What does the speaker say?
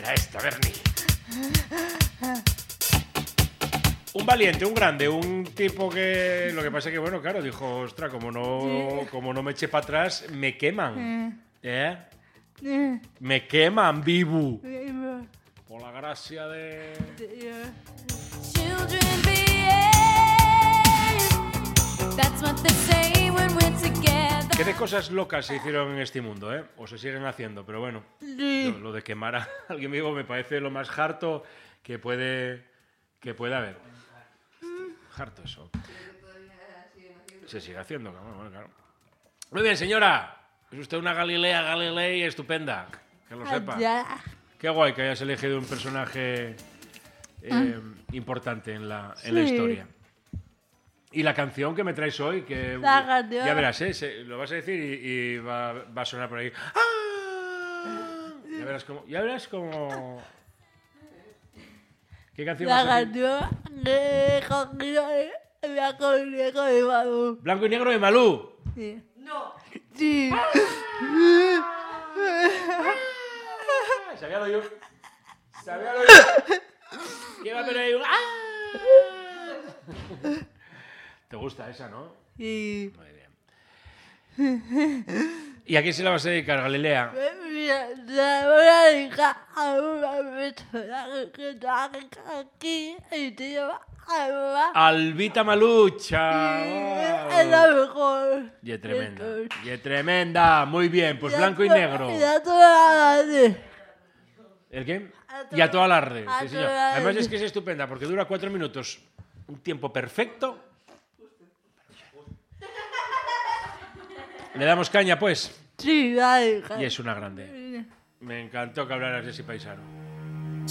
será esta, Bernie? Un valiente, un grande, un tipo que... Lo que pasa es que, bueno, claro, dijo, ostras, como no me eche para atrás, me queman. Me queman, vivo. Por la gracia de... Children behave. That's what they say when we're together. ¿Qué de cosas locas se hicieron en este mundo, eh? O se siguen haciendo, pero bueno. Lo de quemar a alguien vivo me parece lo más harto que puede haber. Harto eso. Se sigue haciendo, bueno, claro. Muy bien, señora. Es usted una Galilei estupenda. Que lo sepa. Qué guay que hayas elegido un personaje importante en la historia. Y la canción que me traes hoy, que ya verás, lo vas a decir y va a sonar por ahí. ¡Ah! Ya verás cómo... ¿Qué canción vas a decir? Blanco y negro de Malú. Blanco y negro de Malú. Sí. No. Sí. Sabía lo yo. ¿Qué va a tener ahí? ¿Te gusta esa, no? Sí. Muy bien. ¿Y a quién se la vas a dedicar, Galilea? La voy a dedicar a una persona que está aquí y te lleva a mamá. Albita Malucha. Es la mejor. Y es tremenda. Y es tremenda. Muy bien, pues blanco y negro. Y a toda la ¿El qué? A Y a todo alarde. a Sí, señor. todo alarde. Además es que es estupenda porque dura 4 minutos. Un tiempo perfecto. Le damos caña, pues. Sí, dale. Y es una grande. Me encantó que hablaras de ese paisano.